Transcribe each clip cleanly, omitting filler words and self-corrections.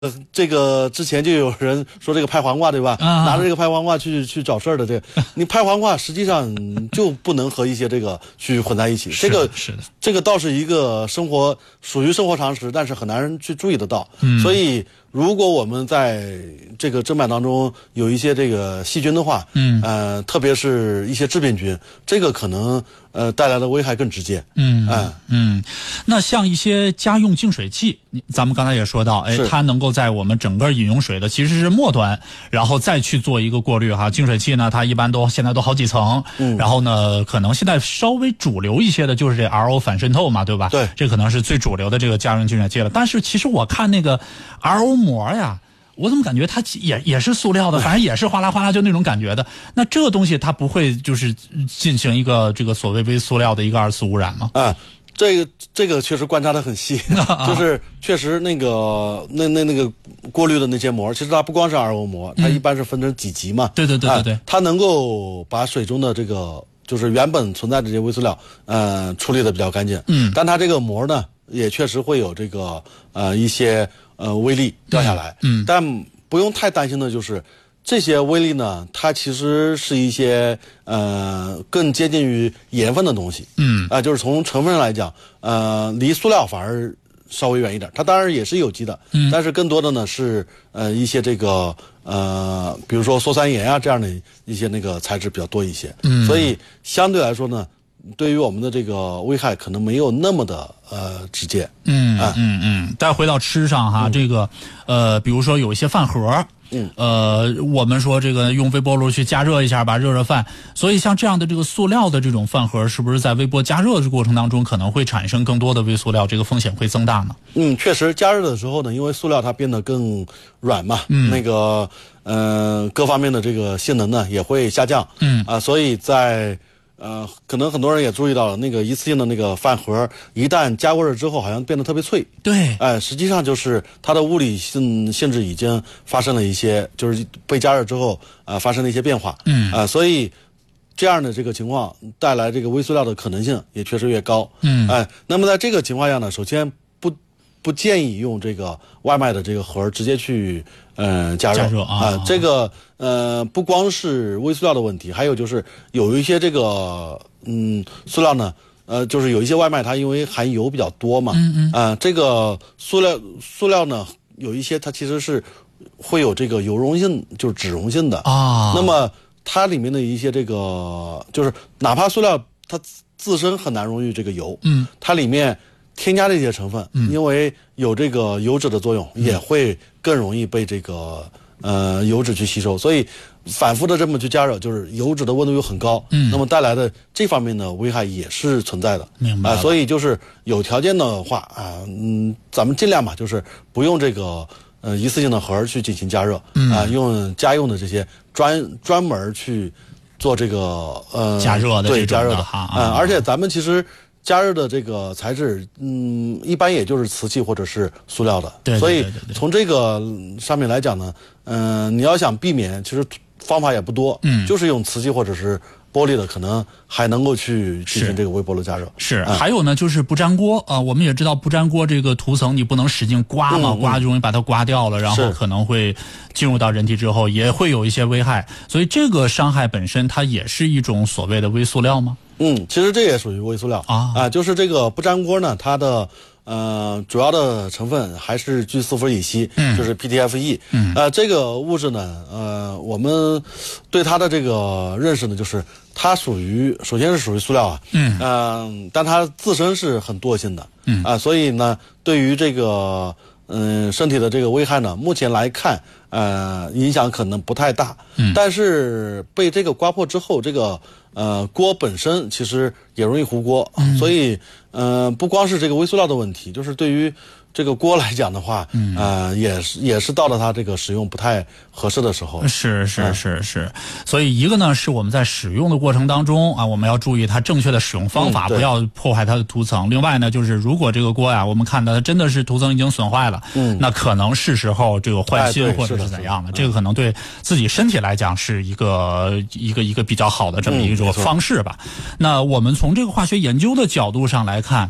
这个之前就有人说这个拍黄瓜对吧？拿着这个拍黄瓜去找事儿的这个，你拍黄瓜实际上就不能和一些这个去混在一起。 是的， 这个倒是一个属于生活常识，但是很难去注意得到。所以如果我们在这个砧板当中有一些这个细菌的话，特别是一些致病菌，这个可能带来的危害更直接。 那像一些家用净水器，咱们刚才也说到，它能够在我们整个饮用水的其实是末端，然后再去做一个过滤哈。净水器呢，它一般现在都好几层，然后呢，可能现在稍微主流一些的就是这 RO 反渗透嘛，对吧？ 对， 这可能是最主流的这个家用净水器了。但是其实我看那个 RO 膜呀，我怎么感觉它也是塑料的，反正也是哗啦哗啦就那种感觉的。那这个东西它不会就是进行一个这个所谓微塑料的一个二次污染吗？ 这个确实观察得很细，就是确实那个过滤的那些膜，其实它不光是 RO 膜，它一般是分成几级嘛。 对， 它能够把水中的这个就是原本存在的这些微塑料，处理的比较干净。但它这个膜呢，也确实会有这个一些微粒掉下来。但不用太担心的就是。这些微粒呢，它其实是一些更接近于盐分的东西。就是从成分上来讲，离塑料反而稍微远一点。它当然也是有机的，但是更多的呢是一些这个比如说羧酸盐啊这样的一些那个材质比较多一些。所以相对来说呢，对于我们的这个危害可能没有那么的直接。 再回到吃上哈，这个比如说有一些饭盒。我们说这个用微波炉去加热一下吧，热饭。所以像这样的这个塑料的这种饭盒，是不是在微波加热的过程当中可能会产生更多的微塑料，这个风险会增大呢？ 确实，加热的时候呢，因为塑料它变得更软嘛，那个各方面的这个性能呢也会下降。所以在可能很多人也注意到了，那个一次性的那个饭盒，一旦加过热之后，好像变得特别脆。 对， 实际上就是它的物理性质已经发生了一些，就是被加热之后发生了一些变化。所以这样的这个情况带来这个微塑料的可能性也确实越高。那么在这个情况下呢，首先不建议用这个外卖的这个盒直接去加热这个不光是微塑料的问题，还有就是有一些这个塑料呢就是有一些外卖它因为含油比较多嘛，这个塑料呢有一些它其实是会有这个油溶性，就是脂溶性的那么它里面的一些这个就是哪怕塑料它自身很难溶于这个油，它里面添加的一些成分，因为有这个油脂的作用，也会更容易被这个油脂去吸收，所以反复的这么去加热，就是油脂的温度又很高，那么带来的这方面的危害也是存在的。 明白所以就是有条件的话咱们尽量吧，就是不用这个一次性的盒去进行加热，用家用的这些专门去做这个加热的对加热的而且咱们其实。加热的这个材质，一般也就是瓷器或者是塑料的， 对， 所以从这个上面来讲呢，你要想避免，其实方法也不多，就是用瓷器或者是玻璃的，可能还能够去进行这个微波炉加热。 还有呢，就是不粘锅我们也知道不粘锅这个涂层你不能使劲刮嘛，刮就容易把它刮掉了，然后可能会进入到人体之后也会有一些危害，所以这个伤害本身它也是一种所谓的微塑料吗？ 其实这也属于微塑料就是这个不粘锅呢，它的主要的成分还是聚四氟乙烯，就是 PTFE。这个物质呢，我们对它的这个认识呢，就是它首先是属于塑料但它自身是很惰性的所以呢，对于这个身体的这个危害呢，目前来看影响可能不太大，但是被这个刮破之后，这个锅本身其实也容易糊锅，所以不光是这个微塑料的问题，就是对于这个锅来讲的话，也是到了它这个使用不太合适的时候。 是。所以一个呢是我们在使用的过程当中我们要注意它正确的使用方法，不要破坏它的涂层。另外呢，就是如果这个锅我们看到它真的是涂层已经损坏了，那可能是时候这个换新或者是怎样的，这个可能对自己身体来讲是一个比较好的这么一种方式吧。那我们从这个化学研究的角度上来看。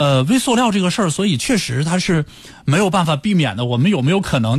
微塑料这个事儿，所以确实它是没有办法避免的。我们有没有可能